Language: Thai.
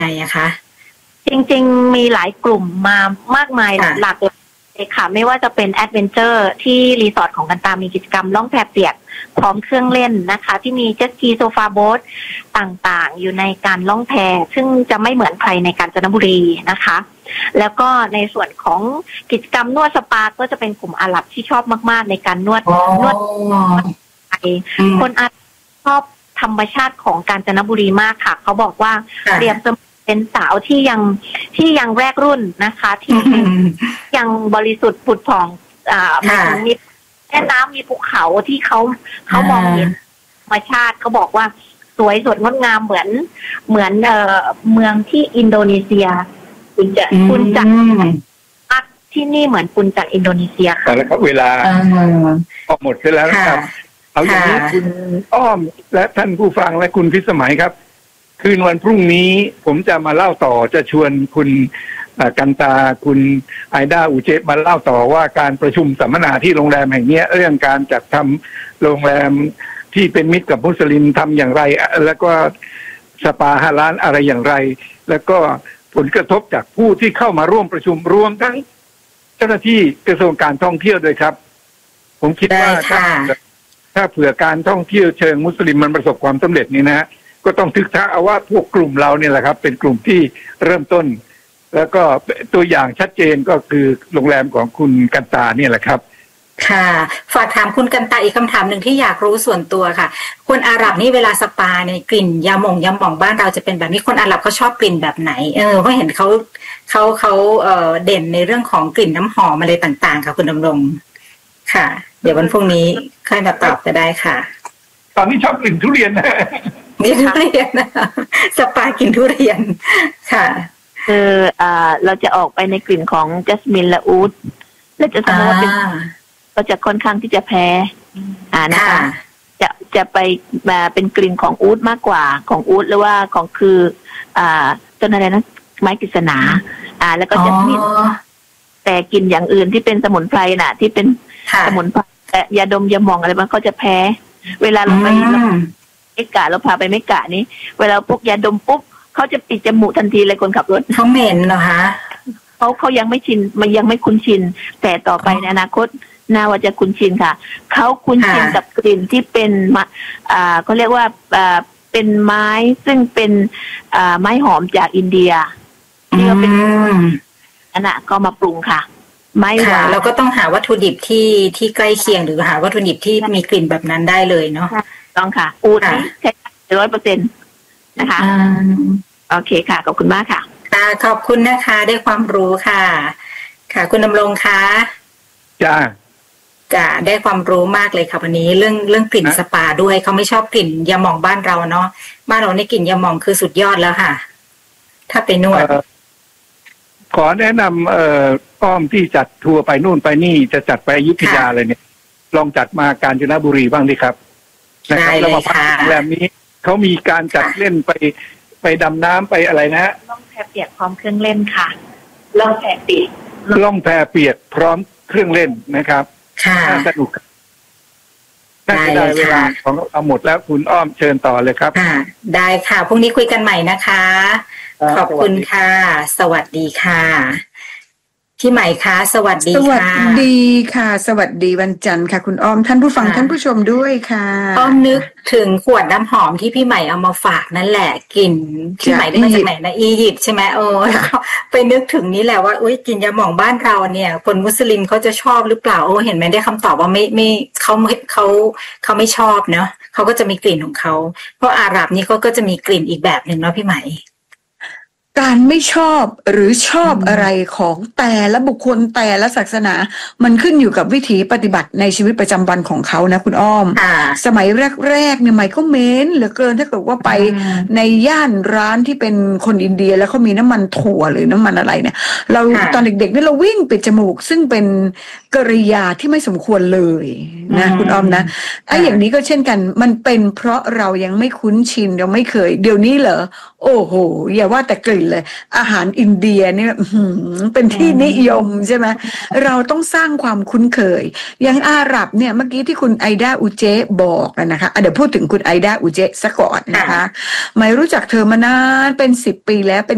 ไงอะคะจริงๆมีหลายกลุ่มมามากมายหลากหลายเลยค่ะไม่ว่าจะเป็นแอดเวนเจอร์ที่รีสอร์ทของกันตามีกิจกรรมล่องแพเปียกพร้อมเครื่องเล่นนะคะที่มีเจ็ตสกีโซฟาโบ๊ทต่างๆอยู่ในการล่องแพซึ่งจะไม่เหมือนใครในกาญจนบุรีนะคะแล้วก็ในส่วนของกิจกรรมนวดสปาก็จะเป็นกลุ่มอาหรับที่ชอบมากๆในการนวดไทยคนอาหรับชอบธรรมชาติของกาญจนบุรีมากค่ะเขาบอกว่าเปรียบเสมือนเป็นสาวที่ยังแรกรุ่นนะคะที่ยังบริสุทธิ์ผุดผ่องมีแม่น้ำมีภูเขาที่เขามองเห็นธรรมชาติเขาบอกว่าสวยสดงดงามเหมือนเมืองที่อินโดนีเซียคุณจักที่นี่เหมือนคุณจากอินโดนีเซียค่ะแล้วครับเวลาออกหมดไปแล้วนะครับเอาอย่างนี้คุณอ้อมและท่านผู้ฟังและคุณพิสมัยครับคืนวันพรุ่งนี้ผมจะมาเล่าต่อจะชวนคุณกันตาคุณไอด้าอูเจมาเล่าต่อว่าการประชุมสัมมนาที่โรงแรมแห่งนี้เรื่องการจัดทำโรงแรมที่เป็นมิตรกับมุสลิมทำอย่างไรแล้วก็สปาฮาลาลอะไรอย่างไรแล้วก็ผลกระทบจากผู้ที่เข้ามาร่วมประชุมรวมทั้งเจ้าหน้าที่กระทรวงการท่องเที่ยวด้วยครับผมคิดว่าถ้าเผื่อการท่องเที่ยวเชิงมุสลิมมันประสบความสำเร็จนี่นะก็ต้องทึกทักเอาว่าพวกกลุ่มเราเนี่ยแหละครับเป็นกลุ่มที่เริ่มต้นแล้วก็ตัวอย่างชัดเจนก็คือโรงแรมของคุณกันตาเนี่ยแหละครับค่ะฝากถามคุณกันตาอีกคำถามหนึ่งที่อยากรู้ส่วนตัวค่ะคนอาหรับนี่เวลาสปาในกลิ่นยาหม่องบ้านเราจะเป็นแบบนี้คนอาหรับเขาชอบกลิ่นแบบไหนเพราะเห็นเขาเด่นในเรื่องของกลิ่นน้ำหอมอะไรต่างๆค่ะคุณดำรงค่ะเดี๋ยววันพรุ่งนี้ค่อยมาตอบก็ได้ค่ะตอนนี้ชอบกลิ่นทุเรียนนะนี่ทุเรียนนะสปากินทุเรียนค่ะคือเราจะออกไปในกลิ่นของจัสมินและอูฐและจะสมมติว่าเป็นก็จะค่อนข้างที่จะแพ้นะคะจะไปมาเป็นกลิ่นของอูฐมากกว่าของอูฐหรือว่าของคือต้นอะไรนะไม้กฤษณาแล้วก็จัสมินแต่กลิ่นอย่างอื่นที่เป็นสมุนไพรน่ะที่เป็นสมุนไพรยาดมยาหม่องอะไรมันก็จะแพ้เวลาเราไปเมกะเราพาไปเมกะนี้เวลาพวกยาดมปุ๊บเขาจะปิดจมูกทันทีเลยคนขับรถเขาเหม็นเหรอคะเขายังไม่ชินมันยังไม่คุ้นชินแต่ต่อไปในอนาคตน่าว่าจะคุ้นชินค่ะเขาคุ้นชินกับกลิ่นที่เป็นเขาเรียกว่าเป็นไม้ซึ่งเป็นไม้หอมจากอินเดียที่ก็เป็นอันน่ะก็มาปรุงค่ะไม้หวานเราก็ต้องหาวัตถุดิบที่ใกล้เคียงหรือหาวัตถุดิบที่มีกลิ่นแบบนั้นได้เลยเนาะต้องค่ะอูฐใช้100%นะคะโอเคค่ะขอบคุณมากค่ะขอบคุณนะคะได้ความรู้ค่ะค่ะคุณดำรงคะจ้าได้ความรู้มากเลยค่ะวันนี้เรื่องกลิ่นสปาด้วยเขาไม่ชอบกลิ่นยาหม่องบ้านเราเนาะบ้านเราในกลิ่นยาหม่องคือสุดยอดแล้วค่ะถ้าไปนวดขอแนะนำอ้อมที่จัดทัวร์ไปนู่นไปนี่จะจัดไปอยุธยาเลยเนี่ยลองจัดมากาญจนบุรีบ้างดิครับนะครับแล้วมาพักโรงแรมนี้เขามีการจัดเล่นไปดำน้ำไปอะไรนะล่องแพเปียกพร้อมเครื่องเล่นค่ะล่องแพเปียกพร้อมเครื่องเล่นนะครับน่าสนุกได้เวลาของเอาหมดแล้วคุณอ้อมเชิญต่อเลยครับได้ค่ะพรุ่งนี้คุยกันใหม่นะคะขอบคุณค่ะสวัสดีค่ะพี่ใหม่คะสวัสดีค่ะสวัสดีค่ะสวัสดีวันจันทร์ค่ะคุณอ้อมท่านผู้ฟังท่านผู้ชมด้วยค่ะอ้อมนึกถึงขวดน้ำหอมที่พี่ใหม่เอามาฝากนั่นแหละกลิ่นพี่ใหม่ได้มาจากไหนนะอียิปต์ใช่ไหมไปนึกถึงนี้แหละว่าอุ้ยกลิ่นยาหม่องบ้านเราเนี่ยคนมุสลิมเขาจะชอบหรือเปล่าเห็นไหมได้คำตอบว่าไม่เขาไม่ชอบเนาะเขาก็จะมีกลิ่นของเขาเพราะอาหรับนี่เขาก็จะมีกลิ่นอีกแบบหนึ่งเนาะพี่ใหม่การไม่ชอบหรือชอบอะไรของแต่ละบุคคลแต่ละศาสนามันขึ้นอยู่กับวิถีปฏิบัติในชีวิตประจำวันของเขานะคุณอ้อมสมัยแรกๆเนี่ยใหม่ก็เม้นเหลือเกินถ้าเกิดว่าไปในย่านร้านที่เป็นคนอินเดียแล้วเขามีน้ำมันถั่วหรือน้ำมันอะไรเนี่ยเราตอนเด็กๆเนี่ยเราวิ่งปิดจมูกซึ่งเป็นกริยาที่ไม่สมควรเลยนะคุณอ้อมนะไอ้อย่างนี้ก็เช่นกันมันเป็นเพราะเรายังไม่คุ้นชินเราไม่เคยเดี๋ยวนี้เหรอโอ้โหอย่าว่าแต่กลิ่นเลยอาหารอินเดียเนี่ยเป็นที่นิยมใช่ไหมเราต้องสร้างความคุ้นเคยอย่างอาหรับเนี่ยเมื่อกี้ที่คุณไอดาอุเจบอกนะคะเดี๋ยวพูดถึงคุณไอดาอุเจซะก่อนนะคะไม่รู้จักเธอมานานเป็น10 ปีแล้วเป็น